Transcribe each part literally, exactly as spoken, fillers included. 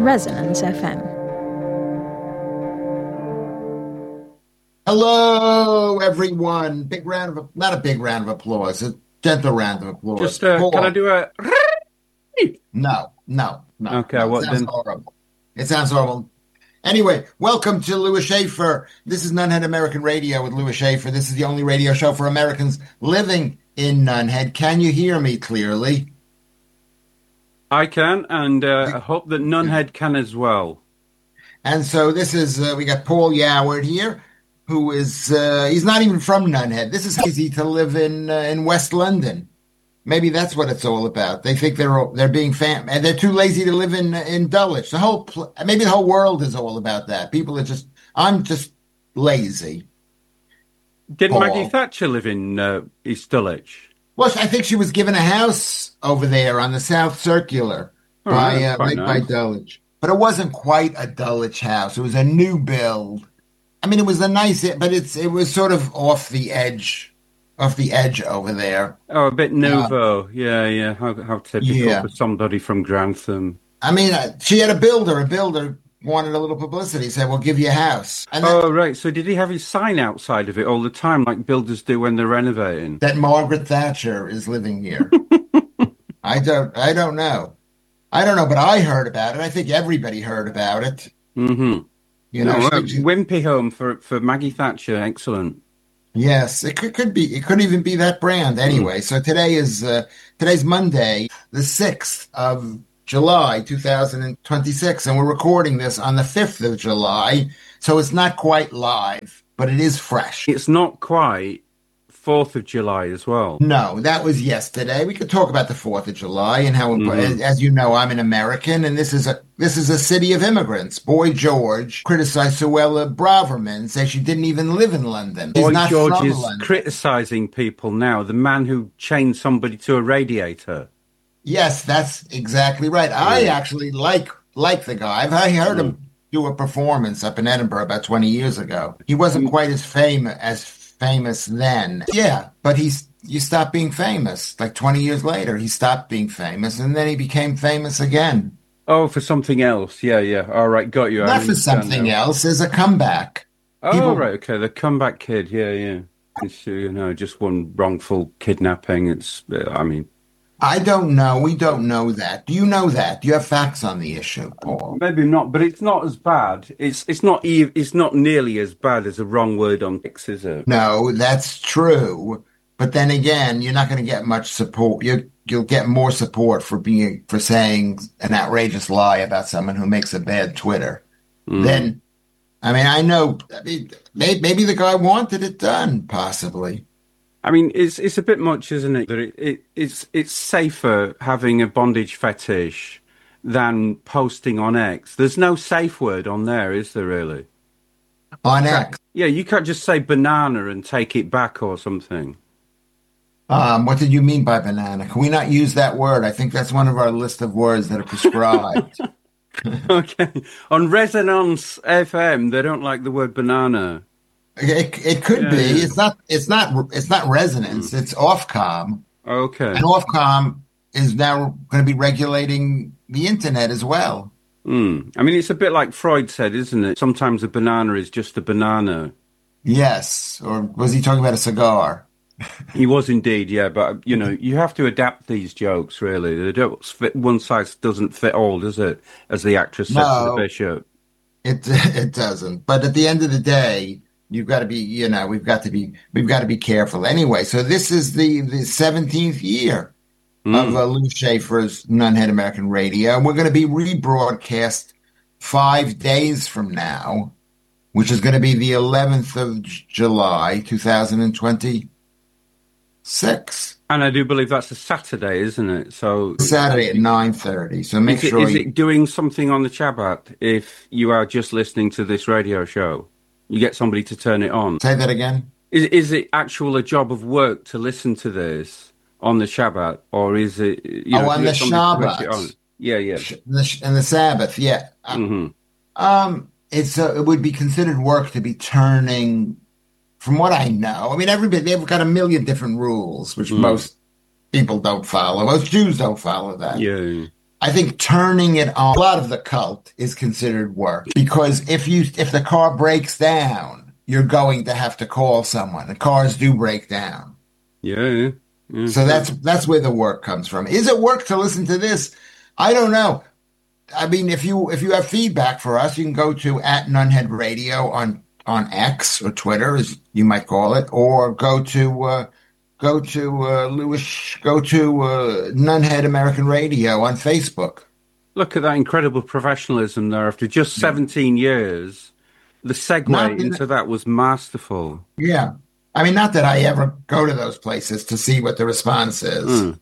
Resonance F M. Hello, everyone. Big round of, not a big round of applause, a gentle round of applause. Just, uh, can I do a... No, no, no. Okay, no. what It sounds then? horrible. It sounds horrible. Anyway, welcome to Louis Schaefer. This is Nunhead American Radio with Louis Schaefer. This is the only radio show for Americans living in Nunhead. Can you hear me clearly? I can, and uh, I hope that Nunhead can as well. And so this is, uh, we got Paul Yoward here, who is, uh, he's not even from Nunhead. This is easy to live in uh, in West London. Maybe that's what it's all about. They think they're they're being fam, and they're too lazy to live in in Dulwich. The whole pl- maybe the whole world is all about that. People are just, I'm just lazy. Did Paul. Maggie Thatcher live in uh, East Dulwich? Well, I think she was given a house over there on the South Circular Oh, by that's uh, quite right by nice. Dulwich, but it wasn't quite a Dulwich house. It was a new build. I mean, it was a nice, but it's it was sort of off the edge, off the edge over there. Oh, a bit nouveau. yeah, yeah. How, how typical Yeah. for somebody from Grantham. I mean, uh, she had a builder. A builder wanted a little publicity. Said, "We'll give you a house." And that, Oh, right. So did he have his sign outside of it all the time, like builders do when they're renovating? that Margaret Thatcher is living here. I don't. I don't know. I don't know, but I heard about it. I think everybody heard about it. Mm-hmm. You know, No, uh, she- Wimpy Home for, for Maggie Thatcher. Excellent. yes, it could, could be. It could even be that brand anyway. So today is uh, today's Monday, the sixth of July, two thousand twenty-six, and we're recording this on the fifth of July. So it's not quite live, but it is fresh. It's not quite fourth of July as well. No, that was yesterday. We could talk about the Fourth of July and how, Mhm. as you know, I'm an American, and this is a this is a city of immigrants. Boy George criticized Suella Braverman, say she didn't even live in London. He's Boy not George from is London. criticising people now. The man who chained somebody to a radiator. Yes, that's exactly right. I Yeah. actually like like the guy. I've I heard him do a performance up in Edinburgh about twenty years ago. He wasn't quite as famous as famous then. Yeah, but he's you stopped being famous. Like twenty years later, he stopped being famous, and then he became famous again. Oh, for something else. Yeah, yeah. All right, got you. I Not for understand something now. else. There's a comeback. Oh, People- right, okay. The comeback kid. Yeah, yeah. It's, uh, you know, just one wrongful kidnapping. It's, uh, I mean, I don't know. We don't know that. Do you know that? Do you have facts on the issue, Paul? maybe not, but it's not as bad. It's it's not ev- it's not nearly as bad as a wrong word on X, is it? No, that's true. But then again, you're not going to get much support. You you'll get more support for being for saying an outrageous lie about someone who makes a bad Twitter. Mm. Then, I mean, I know I mean, may- maybe the guy wanted it done, possibly. I mean, it's it's a bit much, isn't it? That it, it it's it's safer having a bondage fetish than posting on X. There's no safe word on there, is there really? On X. Yeah, you can't just say banana and take it back or something. Um, what did you mean by banana? Can we not use that word? I think that's one of our list of words that are prescribed. Okay. On Resonance F M, they don't like the word banana. It, it could Yeah, be. yeah. It's not. It's not. It's not resonance. It's Ofcom, Okay. and Ofcom is now going to be regulating the internet as well. Mm. I mean, it's a bit like Freud said, isn't it? Sometimes a banana is just a banana. Yes, or was he talking about a cigar? He was indeed, yeah. But, you know, you have to adapt these jokes, really. They don't fit, one size doesn't fit all, does it? As the actress said to No. the bishop. It it doesn't. But at the end of the day, you've got to be. You know, we've got to be. We've got to be careful. Anyway, so this is the the seventeenth year Mm. of uh, Lou Schaefer's Nunhead American Radio. And we're going to be rebroadcast five days from now, which is going to be the eleventh of July, two thousand twenty-six. And I do believe that's a Saturday, isn't it? So Saturday at nine thirty. So make is, it, sure is you, it doing something on the Shabbat if you are just listening to this radio show? You get somebody to turn it on. say that again. Is, is it actual a job of work to listen to this on the Shabbat, or is it? You Oh, know, on to get the somebody to switch it Shabbat. on? Yeah, yeah. And the, and the Sabbath, yeah. Uh, hmm Um, it's uh, it would be considered work to be turning. From what I know, I mean, everybody they've got a million different rules, which Mm. most people don't follow. Most Jews don't follow that. Yeah. I think turning it on, a lot of the cult is considered work because if you if the car breaks down, you're going to have to call someone. The cars do break down. Yeah, yeah, yeah. So that's that's where the work comes from. Is it work to listen to this? I don't know. I mean, if you if you have feedback for us, you can go to at Nunhead Radio on on X or Twitter, as you might call it, or go to uh, go to uh, Lewis, go to uh, Nunhead American Radio on Facebook. Look at that incredible professionalism there. After just seventeen years, the segue Not in into that was masterful. Yeah, I mean, not that I ever go to those places to see what the response is. Mm.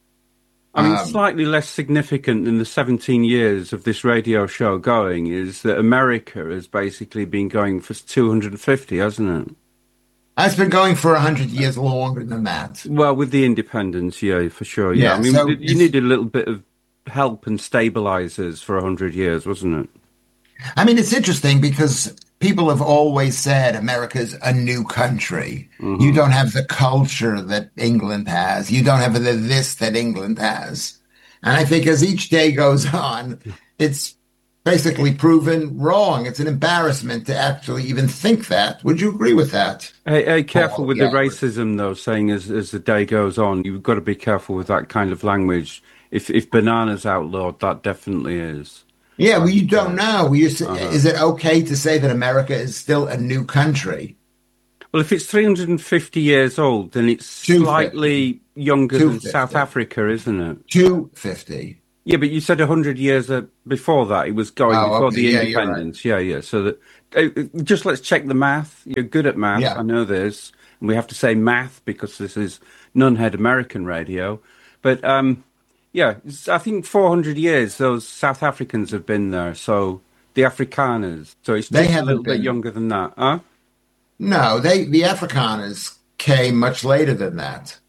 I mean, Um, slightly less significant than the seventeen years of this radio show going is that America has basically been going for two hundred fifty, hasn't it? It's been going for a hundred years longer than that. Well, with the independence, yeah, for sure. Yeah, Yeah, I mean, so you it's- needed a little bit of help and stabilizers for a hundred years, wasn't it? I mean, it's interesting because people have always said America's a new country. Mm-hmm. You don't have the culture that England has. You don't have the this that England has. And I think as each day goes on, it's basically proven wrong. It's an embarrassment to actually even think that. Would you agree with that? Hey, hey careful Oh, with yeah. the racism, though, saying as as the day goes on, you've got to be careful with that kind of language. If if banana's outlawed, that definitely is. Yeah, well, you don't know. You, Uh-huh. Is it okay to say that America is still a new country? Well, if it's three hundred fifty years old, then it's two hundred fifty. slightly younger than two hundred fifty. South Africa, isn't it? two hundred fifty. Yeah, but you said one hundred years uh, before that. It was going Oh, before okay. the Yeah, you're right. independence. Yeah, yeah. So that uh, just let's check the math. You're good at math. Yeah. I know this. And we have to say math because this is Nunhead American Radio. But um, yeah, it's- I think four hundred years those South Africans have been there. So the Afrikaners. So it's They just a haven't little bit been. younger than that, huh? No, they the Afrikaners came much later than that.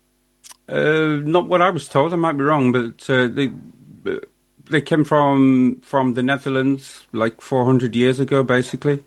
Uh, not what I was told. I might be wrong, but uh, they they came from from the Netherlands like four hundred years ago, basically.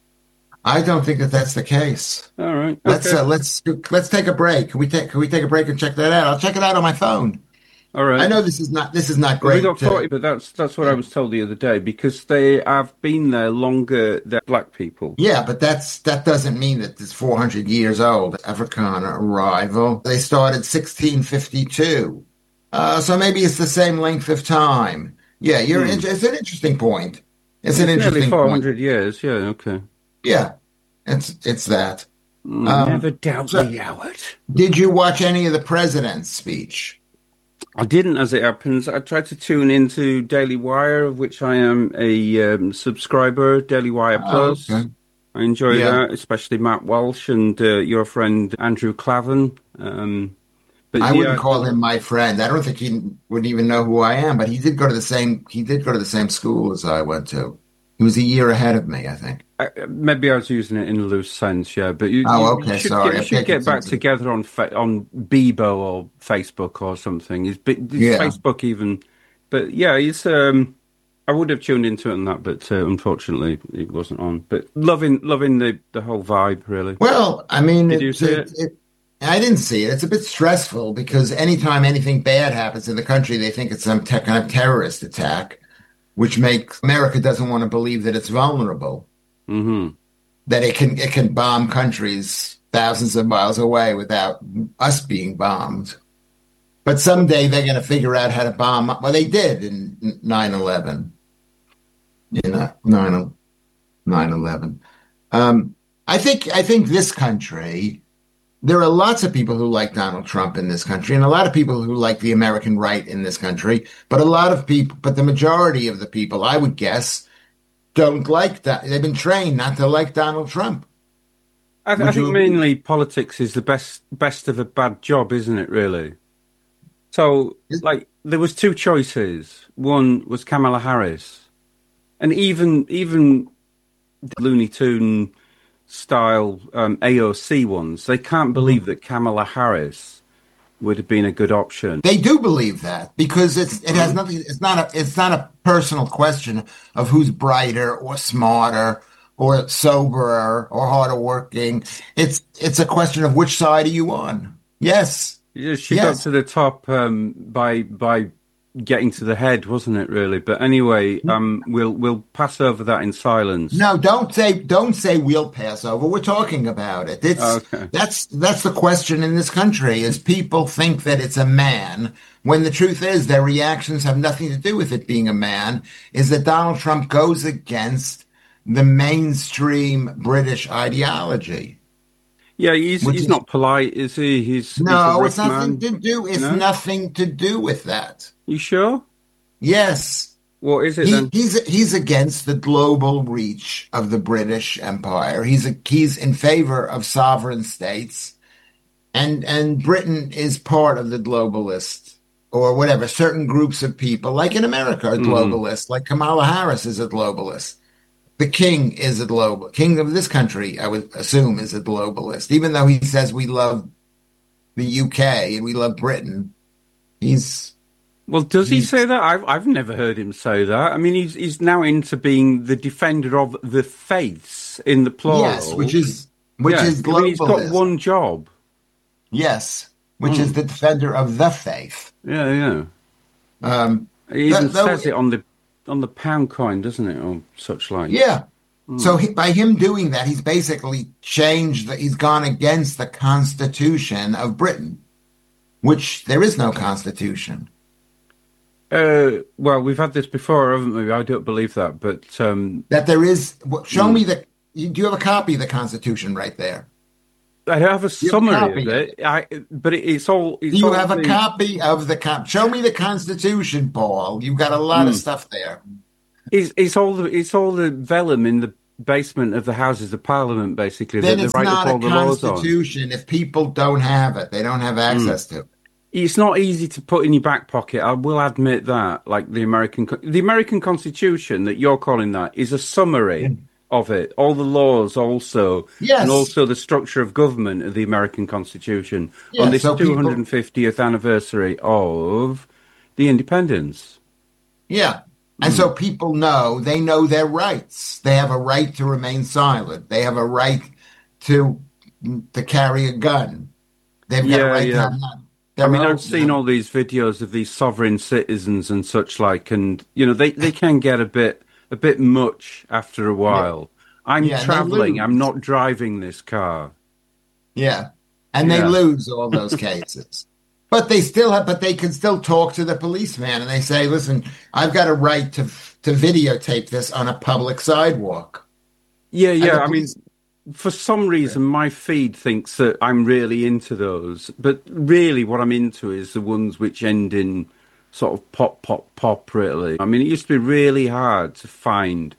I don't think that that's the case. All right. Let's Okay. uh, let's let's take a break. Can we take can we take a break and check that out? I'll check it out on my phone. All right. I know this is not this is not We great. got uh, forty, but that's that's what I was told the other day because they have been there longer than black people. Yeah, but that's that doesn't mean that it's four hundred years old. Afrikaner arrival. They started sixteen fifty-two. Uh, so maybe it's the same length of time. Yeah, you're. Hmm. It's an interesting point. It's an Nearly interesting four point. hundred years. Yeah. Okay. Yeah, it's it's that. Mm, Um, Never doubt so- me, Howard. Did you watch any of the president's speech? I didn't, as it happens. I tried to tune into Daily Wire, of which I am a um, subscriber. Daily Wire Oh, Plus. okay. I enjoy Yeah. that, especially Matt Walsh and uh, your friend Andrew Clavin. Um, but I yeah, wouldn't call him my friend. I don't think he would even know who I am, but he did go to the same he did go to the same school as I went to. He was a year ahead of me, I think. Uh, maybe I was using it in a loose sense, yeah. But you, Oh, you okay, should sorry, get, you I'm should taking get back something. together on fa- on Bebo or Facebook or something. Is, is Yeah. Facebook even? But yeah, it's. Um, I would have tuned into it on that, but uh, unfortunately, it wasn't on. But loving loving the, the whole vibe, really. Well, I mean, Did you it, see it, it, I didn't see it. It's a bit stressful because anytime anything bad happens in the country, they think it's some te- kind of terrorist attack, which makes America doesn't want to believe that it's vulnerable, hmm that it can it can bomb countries thousands of miles away without us being bombed. But someday they're going to figure out how to bomb. Well, they did in nine eleven. You know, nine eleven. Um, I think I think this country, there are lots of people who like Donald Trump in this country, and a lot of people who like the American right in this country. But a lot of people, but the majority of the people, I would guess, don't like that. They've been trained not to like Donald Trump. I, th- I Would think you- mainly politics is the best best of a bad job, isn't it? Really. So, Is- like, there was two choices. One was Kamala Harris, and even even the Looney Tune style um, A O C ones, they can't believe that Kamala Harris would have been a good option. They do believe that because it's it has nothing. It's not a it's not a personal question of who's brighter or smarter or soberer or harder working. It's it's a question of which side are you on? Yes. Yeah, she Yes. got to the top um, by by getting to the head, wasn't it? Really, but anyway, um, we'll we'll pass over that in silence. No, don't say don't say we'll pass over. We're talking about it. It's Okay. that's that's the question in this country is people think that it's a man when the truth is their reactions have nothing to do with it being a man, is that Donald Trump goes against the mainstream British ideology. Yeah, he's Which he's is not polite, is he? He's he's a no, rough it's nothing man. to do. It's No, nothing to do with that. you sure? Yes. What is it He then? he's he's against the global reach of the British Empire. He's a, he's in favor of sovereign states, and and Britain is part of the globalist or whatever. Certain groups of people, like in America, are Mm. globalists. Like Kamala Harris is a globalist. The king is a global king of this country. I would assume is a globalist, even though he says we love the U K and we love Britain. He's Well, does he he's say that? I've I've never heard him say that. I mean, he's he's now into being the defender of the faiths in the yes, which plural. is which Yeah, is I mean, he's got globalism. one job. Yes, which is Mm. the defender of the faith. Yeah, yeah. Um, He th- even though, says it on the on the pound coin, doesn't it, or such like? yeah. So Mm. he, by him doing that, he's basically changed. The, he's gone against the Constitution of Britain, which there is no Constitution. Uh, well, we've had this before, haven't we? I don't believe that, but um, That there is. Well, show mm. me the. You, do you have a copy of the Constitution right there? I have a Do you have a summary of copy of it? it. I, but it, it's all Do it's you all have a the copy of the con? Show me the Constitution, Paul. You've got a lot of mm. stuff there. it's it's all the it's all the vellum in the basement of the Houses of Parliament, basically, that Then they it's write up not a all the laws on. Constitution if people don't have it. They don't have Mm. access to it. It's not easy to put in your back pocket. I will admit that. Like the American, co- the American Constitution that you're calling that is a summary of it. All the laws also, and Yes. also the structure of government of the American Constitution on Yeah. this So people. two hundred fiftieth anniversary of the independence. Yeah. And Mm. so people know, they know their rights. They have a right to remain silent. They have a right to to carry a gun. They've got a Yeah, right to yeah. have not, I their mean, I've own. seen all these videos of these sovereign citizens and such like, and you know, they, they can get a bit a bit much after a Yeah, while. I'm yeah, and they traveling. I'm lose. not driving this car. Yeah. And they Yeah. lose all those cases. But they still have, but they can still talk to the policeman and they say, listen, I've got a right to to videotape this on a public sidewalk. Yeah, And the yeah. I mean, police, for some reason, my feed thinks that I'm really into those, but really, what I'm into is the ones which end in sort of pop, pop, pop. Really, I mean, it used to be really hard to find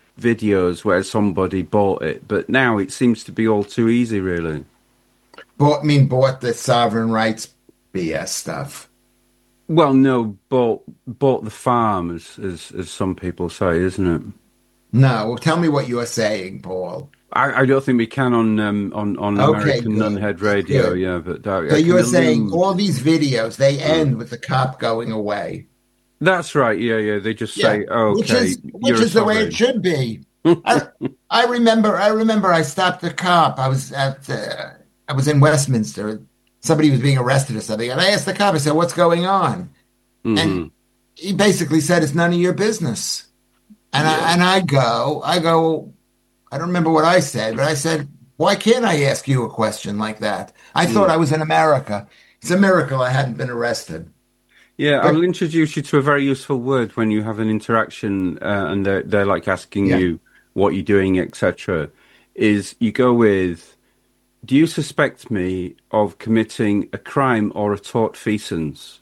videos where somebody bought it, but now it seems to be all too easy. Really. bought, I mean, bought the sovereign rights B S stuff. Well, no, bought bought the farm, as as, as some people say, isn't it? No, well, tell me what you are saying, Paul. I, I don't think we can on um, on on Okay, American good, Nunhead Radio, good. yeah, but I, So I can you're saying allude. all these videos, they Mm. end with the cop going away. That's right. Yeah, yeah. They just Yeah, say, oh, which "Okay, is which you're a is the way it sovereign." should be. I, I remember I remember I stopped a cop. I was at uh, I was in Westminster. Somebody was being arrested or something, and I asked the cop. I said, "What's going on?" And Hmm. he basically said, "It's none of your business." And Yeah. I and I go, I go. I don't remember what I said, but I said, "Why can't I ask you a question like that?" I thought Mm. I was in America. It's a miracle I hadn't been arrested. Yeah, But I'll introduce you to a very useful word when you have an interaction uh, and they're, they're like asking yeah, you what you're doing, et cetera. Is you go with, "Do you suspect me of committing a crime or a tortfeasance?"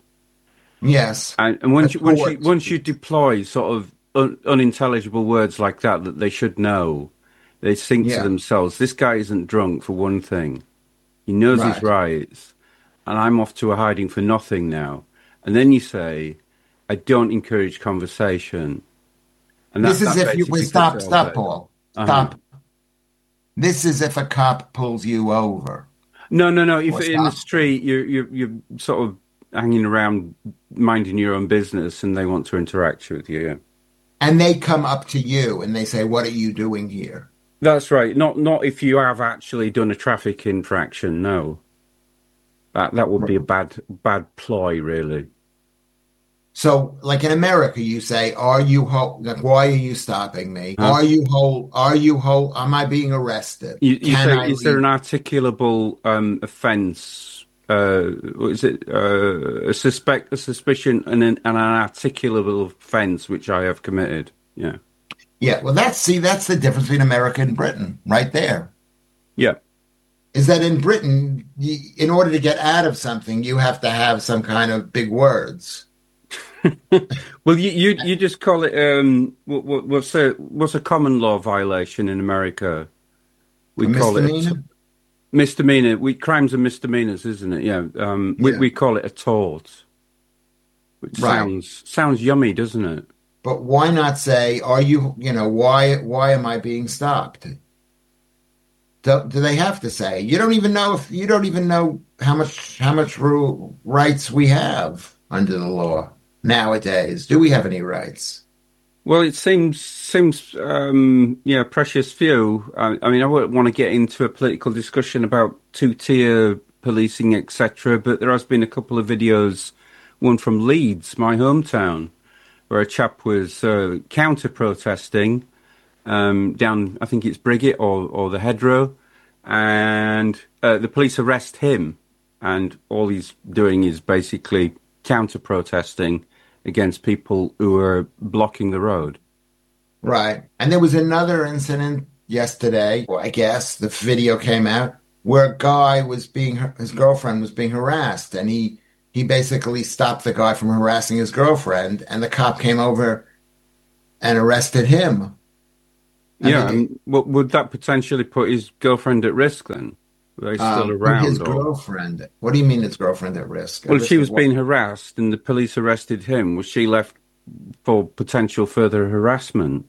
yes, And, and a once you, once you tort. once you deploy sort of un, unintelligible words like that that they should know, they think to Yeah, themselves, "This guy isn't drunk for one thing. He knows his right. rights, and I'm off to a hiding for nothing now." And then you say, "I don't encourage conversation," and This that is that if you wait, basically stop, curtails stop, it. Paul. Uh-huh. Stop. This is if a cop pulls you over. No, no, no. If Or in the stop. street you're you're you're sort of hanging around, minding your own business, and they want to interact with you. Yeah. And they come up to you and they say, "What are you doing here?" That's right. Not not if you have actually done a traffic infraction. No, that that would be a bad bad ploy, really. So, like in America, you say, "Are you ho like? Why are you stopping me? Huh? Are you whole? Are you whole? Am I being arrested? You, you Can say, I is there an leave?" articulable um, offence? Uh, what is it? Uh, a suspect, a suspicion, and an, and an articulable offence which I have committed. Yeah, Yeah. Well, that's see, that's the difference between America and Britain, right there. yeah. Is that in Britain, you, in order to get out of something, you have to have some kind of big words. Well, you, you you just call it um what, what what's a what's a common law violation in America? A We call it a t misdemeanor? misdemeanor. We crimes are misdemeanors, isn't it? Yeah. Um, we Yeah. we call it a tort, which Right. sounds sounds yummy, doesn't it? But why not say, are you, you know, why why am I being stopped? Do, do they have to say? You don't even know if you don't even know how much how much ru rights we have under the law nowadays. Do we have any rights? Well, it seems seems um, yeah, precious few. I, I mean, I wouldn't want to get into a political discussion about two-tier policing, et cetera. But there has been a couple of videos, one from Leeds, my hometown, where a chap was uh, counter-protesting um, down, I think it's Briggate or or the Hedgerow, and uh, the police arrest him, and all he's doing is basically counter-protesting against people who are blocking the road. Right. And there was another incident yesterday, or I guess the video came out where a guy was being his girlfriend was being harassed, and he he basically stopped the guy from harassing his girlfriend, and the cop came over and arrested him. I Yeah, mean, and what would that potentially put his girlfriend at risk then? Are they still um, put his around or? girlfriend. What do you mean his girlfriend at risk? At Well, she risk of was what? being harassed and the police arrested him. Was she left for potential further harassment?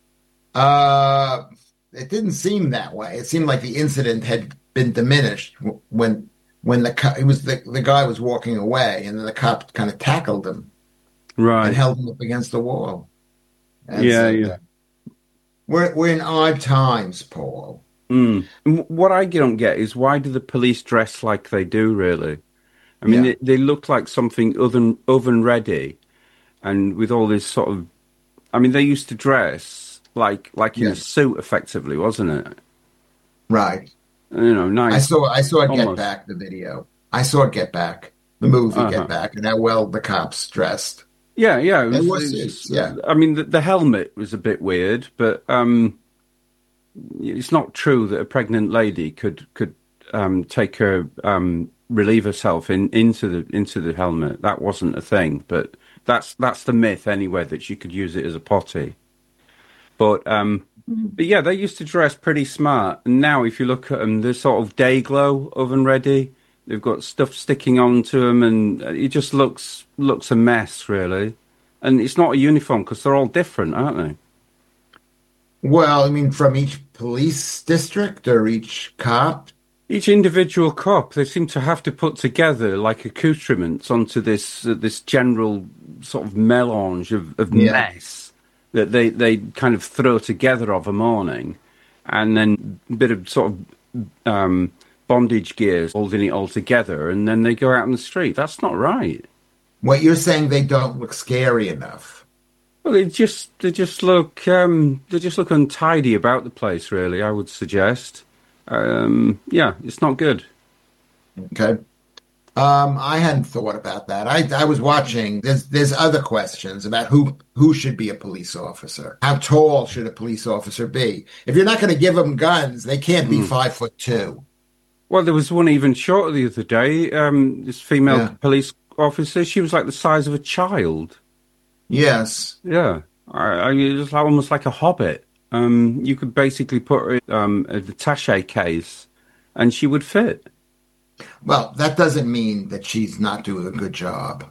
Uh, it didn't seem that way. It seemed like the incident had been diminished when when the co- it was the the guy was walking away, and then the cop kind of tackled him and Right. held him up against the wall. And Yeah, so yeah. uh, we're we're in odd times, Paul. Mm. And wh- what I don't get is why do the police dress like they do, really? I mean, Yeah, they, they look like something oven, oven ready and with all this sort of, I mean, they used to dress like like in a yeah, suit effectively, wasn't it? right. You know, I nice, saw I saw Get almost. Back, the video. I saw Get Back, the movie Get Uh-huh. Back, and how well the cops dressed. Yeah, yeah. It They was, wore it was suits, just, yeah. I mean, the, the helmet was a bit weird, but um, it's not true that a pregnant lady could could um, take her um, relieve herself in into the into the helmet. That wasn't a thing, but that's that's the myth anyway that she could use it as a potty. But um, but yeah, they used to dress pretty smart. And now, if you look at them, they're sort of day glow, oven ready. They've got stuff sticking onto them, and it just looks looks a mess, really. And it's not a uniform because they're all different, aren't they? Well, I mean, from each police district or each cop. Each individual cop, they seem to have to put together like accoutrements onto this uh, this general sort of melange of, of Yeah. mess that they, they kind of throw together of a morning, and then a bit of sort of um, bondage gears holding it all together, and then they go out in the street. That's not right. What you're saying, they don't look scary enough. Well, they just they just look um, they just look untidy about the place. Really, I would suggest. Um, yeah, it's not good. Okay. Um, I hadn't thought about that. I I was watching. There's there's other questions about who who should be a police officer. How tall should a police officer be? If you're not going to give them guns, they can't be Mm. five foot two. Well, there was one even shorter the other day. Um, this female Yeah. police officer, she was like the size of a child. Yes. Yeah, I, I, it was like, almost like a hobbit. Um, you could basically put her in um, a attaché case, and she would fit. Well, that doesn't mean that she's not doing a good job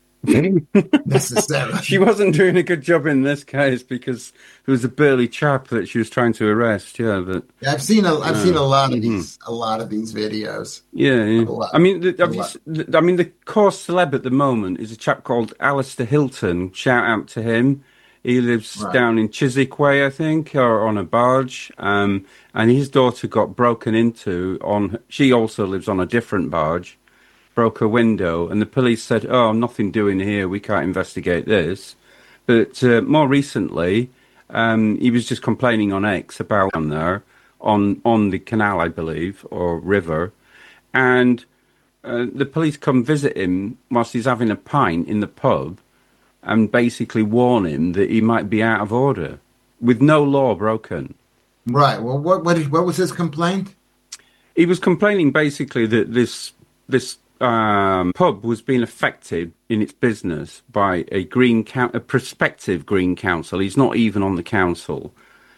She necessarily. wasn't doing a good job in this case because there was a burly chap that she was trying to arrest. Yeah, but I've seen a I've seen uh, a lot of mhm. these a lot of these videos. Yeah, yeah. A lot. I mean, the, A have you, lot. s- the- I mean, the core celeb at the moment is a chap called Alistair Hilton. Shout out to him. He lives Right. down in Chiswick Way, I think, or on a barge. Um, and his daughter got broken into on. She also lives on a different barge. broke a window, and the police said, "Oh, nothing doing here. We can't investigate this." But uh, more recently, um, he was just complaining on X about down there on on the canal, I believe, or river, and uh, the police come visit him whilst he's having a pint in the pub, and basically warn him that he might be out of order with no law broken. Right. Well, what what what was his complaint? He was complaining basically that this this um, pub was being affected in its business by a green coun- a prospective green council. He's not even on the council,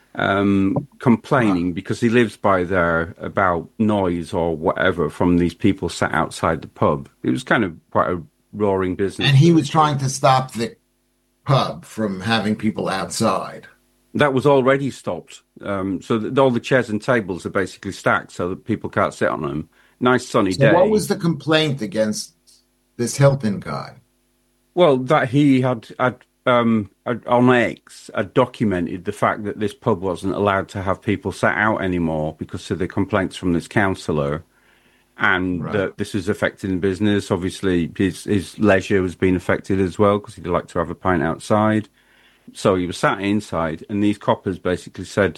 um, complaining wow. because he lives by there about noise or whatever from these people sat outside the pub. It was kind of quite a roaring business. And he was trying to stop the pub from having people outside. That was already stopped. Um, so that all the chairs and tables are basically stacked so that people can't sit on them. Nice sunny so day. What was the complaint against this Hilton guy? Well, that he had, had, um, had on X had documented the fact that this pub wasn't allowed to have people sat out anymore because of the complaints from this councillor, and right. that this was affecting the business. Obviously, his his leisure was being affected as well because he'd like to have a pint outside. So he was sat inside, and these coppers basically said,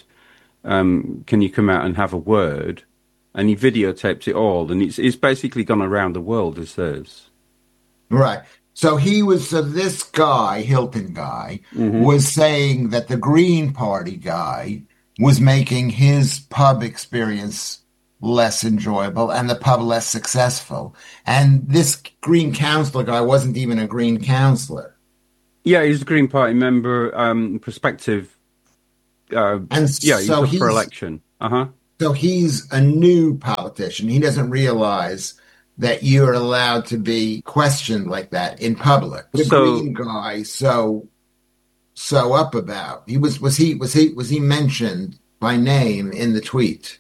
um, "Can you come out and have a word?" And he videotaped it all, and it's it's basically gone around the world as this. Right. So he was. So this guy, Hilton guy, mm-hmm. was saying that the Green Party guy was making his pub experience less enjoyable and the pub less successful. And this Green Councillor guy wasn't even a Green councillor. Yeah, he's a Green Party member, um, prospective. Uh, and yeah, he's so up for election. Uh-huh. So he's a new politician. He doesn't realize that you're allowed to be questioned like that in public. The so, Green guy, so so up about. He was was he was he was he mentioned by name in the tweet?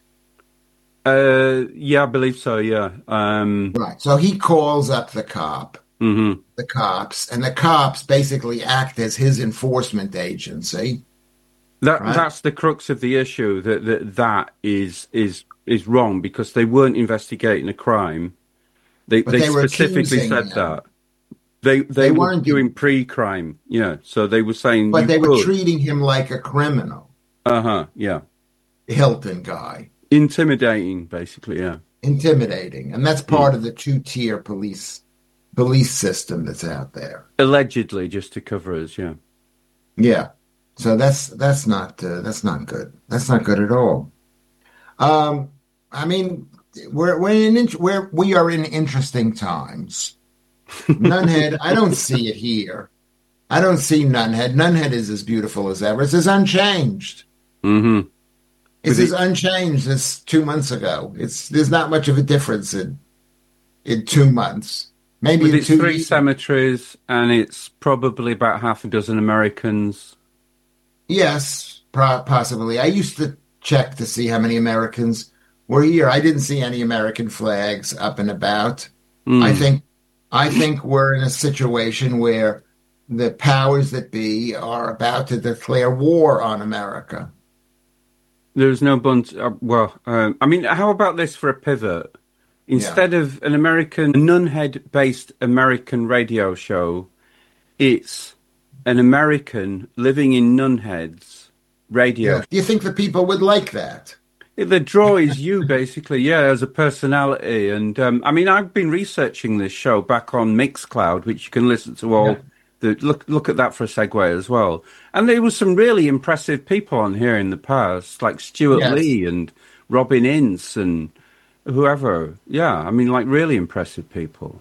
Uh, yeah, I believe so. Yeah. Um, right. So he calls up the cop. Mm-hmm. The cops, and the cops basically act as his enforcement agency. That right? That's the crux of the issue. That that that is is is wrong because they weren't investigating a crime. They they, they specifically said him. that they they, they were weren't doing pre-crime. Yeah, so they were saying, but they could. were treating him like a criminal. Uh huh. Yeah. Hilton guy. Intimidating, basically. Yeah. Intimidating, and that's part mm. of the two-tier police. Police system that's out there, allegedly, just to cover us. Yeah, yeah. So that's that's not uh, that's not good. That's not good at all. Um, I mean, we're we're in we're we are in interesting times. Nunhead, I don't see it here. I don't see Nunhead. Nunhead is as beautiful as ever. It's as unchanged. Mm-hmm. It's as unchanged as two months ago. It's there's not much of a difference in in two months. Maybe With its two three years. cemeteries, and it's probably about half a dozen Americans. Yes, pro- possibly. I used to check to see how many Americans were here. I didn't see any American flags up and about. Mm. I think, I think we're in a situation where the powers that be are about to declare war on America. There's no bunt. Uh, well, um, I mean, how about this for a pivot? Instead yeah. of an American, Nunhead-based American radio show, it's an American living in Nunheads radio. Yeah. Do you think the people would like that? The draw is you, basically, yeah, as a personality. And, um, I mean, I've been researching this show back on Mixcloud, which you can listen to all. Yeah. The, look look at that for a segue as well. And there was some really impressive people on here in the past, like Stuart yes. Lee and Robin Ince and whoever. Yeah, I mean, like really impressive people.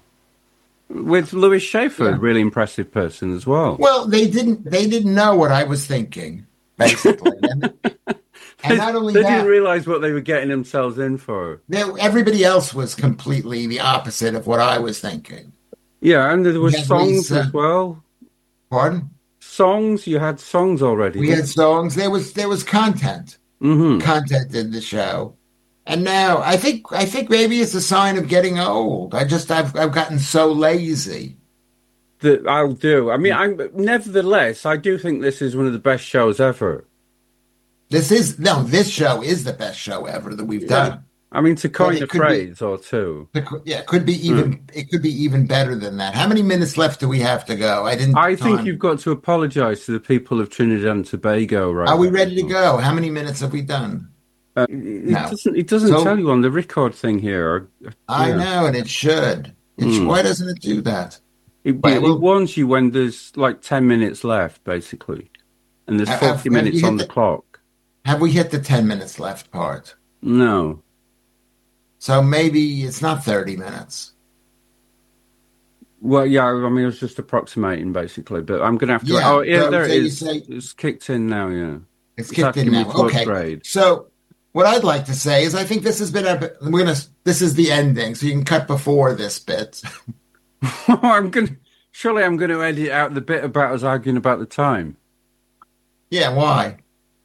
With Louis Schaefer, yeah. really impressive person as well. Well, they didn't they didn't know what I was thinking, basically. and, and not only they that, didn't realize what they were getting themselves in for. They, everybody else was completely the opposite of what I was thinking. Yeah, and there were songs these, uh, as well. Pardon? Songs? You had songs already. We had songs. There was there was content. Mm-hmm. Content in the show. And now I think I think maybe it's a sign of getting old. I just I've I've gotten so lazy. That I'll do. I mean, I'm nevertheless, I do think this is one of the best shows ever. This is no, this show is the best show ever that we've yeah. done. I mean, to But coin a it could be, phrase or two. yeah, it could be Mm. even, it could be even better than that. How many minutes left do we have to go? I didn't I think time. you've got to apologise to the people of Trinidad and Tobago right Are we ready to now. go? How many minutes have we done? Uh, it No. doesn't. It doesn't tell So you on the record thing here. I Yeah. know, and it should. It sh- Mm. why doesn't it do that? It, Right. it, it Well, warns you when there's like ten minutes left, basically, and there's have, forty have you minutes hit on the the, clock. have we hit the ten minutes left part? No. So maybe it's not thirty minutes. Well, yeah. I mean, I was just approximating, basically, but I'm going to have to. Yeah. Oh, yeah, So, there so it you is. say It's kicked in now. Yeah. it's It's kicked in asking me now. to Okay. upgrade. So what I'd like to say is I think this has been a, we're gonna, this is the ending, so you can cut before this bit. I'm going. Surely, I'm going to edit out the bit about us arguing about the time. Yeah, why?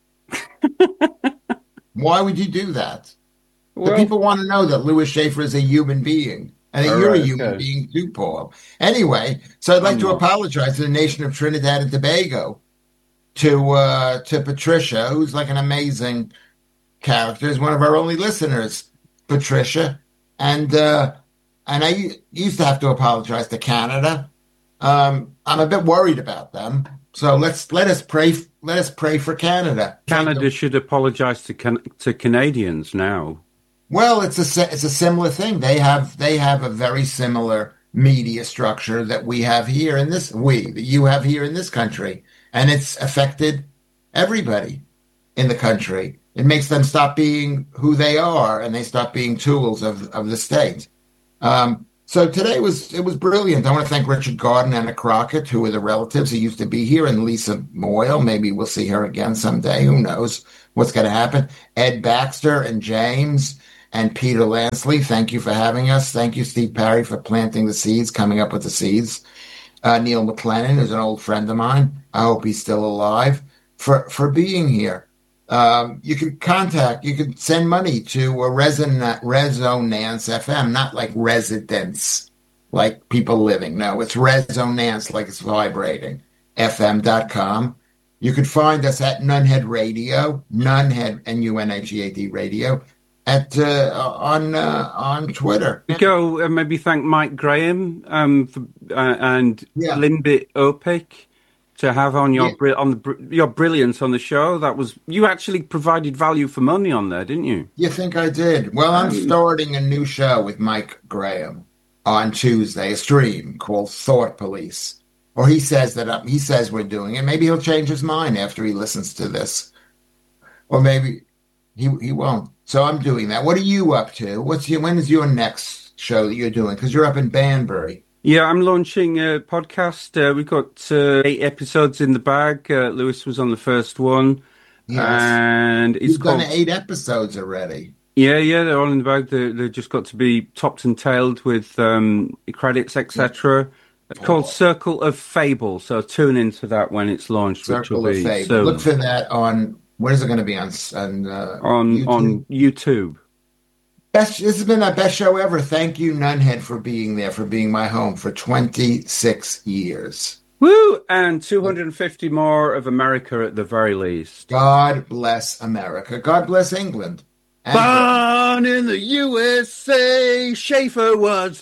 Why would you do that? The Well, people want to know that Louis Schaefer is a human being and that all you're a right. human Okay. being too, Paul. Anyway, so I'd like I'm to not. apologize to the nation of Trinidad and Tobago, to uh, to Patricia, who's like an amazing character, is one of our only listeners, Patricia, and uh, and I used to have to apologize to Canada. Um, I'm a bit worried about them, so let's let us pray. Let us pray for Canada. Canada should apologise to can- to Canadians now. Well, it's a si- it's a similar thing. They have they have a very similar media structure that we have here in this we that you have here in this country, and it's affected everybody in the country. It makes them stop being who they are, and they stop being tools of of the state. Um, so today was it was brilliant. I want to thank Richard Garden, Anna Crockett, who are the relatives who used to be here, and Lisa Moyle. Maybe we'll see her again someday. Who knows what's going to happen? Ed Baxter and James and Peter Lansley. Thank you for having us. Thank you, Steve Parry, for planting the seeds, coming up with the seeds. Uh, Neil McLennan is an old friend of mine. I hope he's still alive. For for being here. Um, you can contact, you can send money to a reson- Resonance F M, not like residence, like people living. No, it's Resonance, like it's vibrating, F M dot com. You can find us at Nunhead Radio, Nunhead, N U N H E A D Radio, at uh, on uh, on Twitter. We go and maybe thank Mike Graham um, for, uh, and Yeah, Limbit Opik to have on your yeah, bri- on the br- your brilliance on the show. That was you actually provided value for money on there, didn't you? you think I did? Well, I'm Um, starting a new show with Mike Graham on Tuesday, a stream called Thought Police. Or he says that um, he says we're doing it. Maybe he'll change his mind after he listens to this, or maybe he he won't. So I'm doing that. What are you up to? What's your when is your next show that you're doing? Because you're up in Banbury. Yeah, I'm launching a podcast. Uh, we've got uh, eight episodes in the bag. Uh, Lewis was on the first one, Yes, and it's you've done called eight episodes already. Yeah, yeah, they're all in the bag. They they just got to be topped and tailed with um, credits, et cetera. It's called Oh, Circle of Fable. So tune into that when it's launched, which will Circle of be Fate. Look soon for that on. Where is it going to be on s- on uh, on YouTube? on YouTube. Best, this has been our best show ever. Thank you, Nunhead, for being there, for being my home for twenty-six years. Woo! And two hundred fifty more of America at the very least. God bless America. God bless England and Britain. Born in the U S A, Schaefer was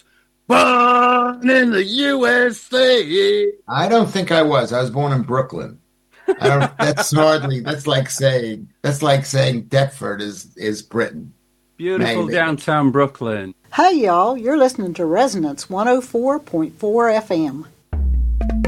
born in the U S A. I don't think I was. I was born in Brooklyn. I don't. That's hardly. That's like saying. That's like saying Deptford is is Britain. Beautiful Maybe. downtown Brooklyn. Hey y'all, you're listening to Resonance one oh four point four F M.